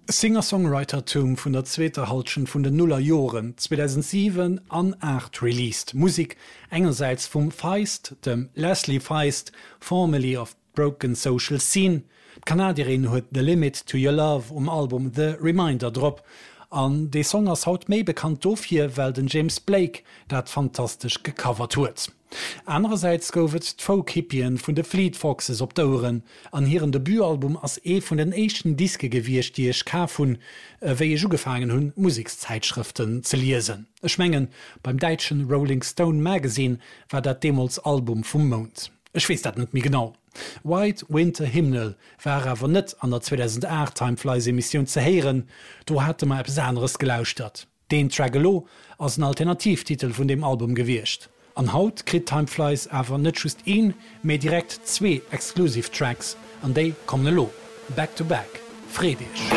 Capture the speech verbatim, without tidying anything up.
Singer-Songwritertum vun der zweter Halschen vun den Nuller Joren zweitausendsieben an acht released. Musik engerseits vum Feist, dem Leslie Feist, formerly of Broken Social Scene. Kanadierin huet The Limit to Your Love um Album The Reminder Drop. An de Song ass haut méi bekannt dofir, well den James Blake dat fantastisch gecovert huet. Andererseits goufet d'Folk-Hippien vun de Fleet Foxes op d'Oren an hireieren Debütalbum ass e vun den échten Diske gewircht, die ech ka vun äh, wéi ich ugefangen hunn Musikszeitschriften ze lesen. Ech mengen beim deitschen Rolling Stone Magazine war dat Demos Album vum Mond. Ech wees dat net mi genau. White Winter Hymnal war awer net an der zweitausendacht Timeflies-Emission ze heieren, do hatte ma eb anderes gelauschtert. Den Tragelo ass een Alternativtitel vun dem Album gewircht. An Haut krit Timeflies awer net just een, méi direkt zwee Exclusive Tracks an déi kommen lo. Back to back. Fredisch.